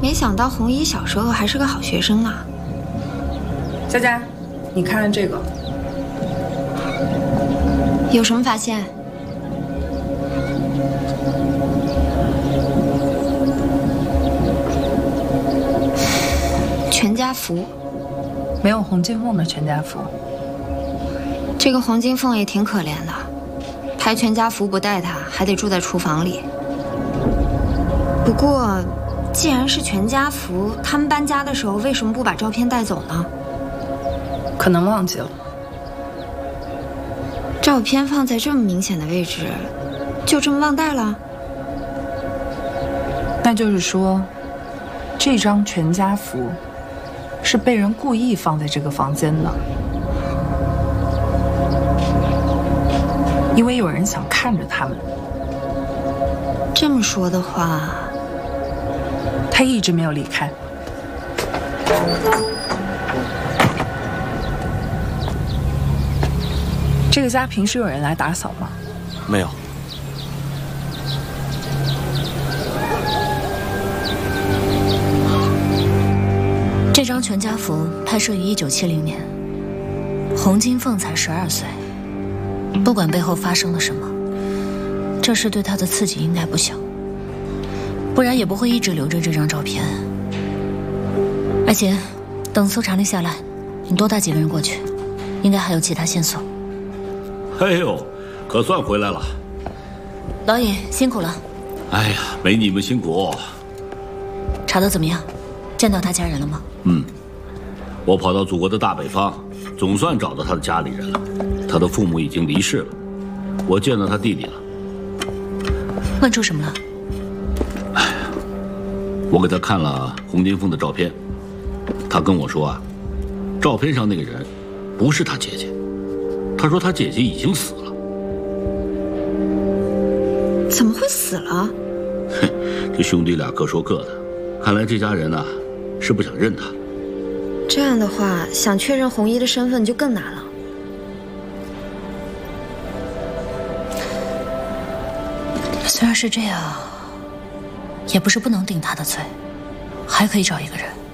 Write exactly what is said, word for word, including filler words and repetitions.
没想到红衣小时候还是个好学生啊。 佳佳，你看这个， 有什么发现？全家福， 没有洪金凤的全家福。 这个洪金凤也挺可怜的，抬全家福不带她，还得住在厨房里。不过，既然是全家福，他们搬家的时候为什么不把照片带走呢？ 可能忘记了。 照片放在这么明显的位置，就这么忘带了？ 那就是说，这张全家福是被人故意放在这个房间的，因为有人想看着他们。 这么说的话， 他一直没有离开。这个家平时有人来打扫吗？ 没有。 这张全家福拍摄于一九七零年，洪金凤才十二岁。不管背后发生了什么，这事对她的刺激应该不小，不然也不会一直留着这张照片。而且，等搜查令下来，你多带几个人过去，应该还有其他线索。 哎呦，可算回来了。 老尹辛苦了。 哎呀，没你们辛苦。 查得怎么样？见到他家人了吗？ 嗯，我跑到祖国的大北方，总算找到他的家里人了。他的父母已经离世了，我见到他弟弟了。 问出什么了？ 哎呀，我给他看了洪金凤的照片，他跟我说啊，照片上那个人不是他姐姐。他说他姐姐已经死了。 怎么会死了？ 哼，这兄弟俩各说各的，看来这家人呢、啊、是不想认他。 这样的话，想确认红衣的身份就更难了。 虽然是这样，也不是不能定他的罪，还可以找一个人。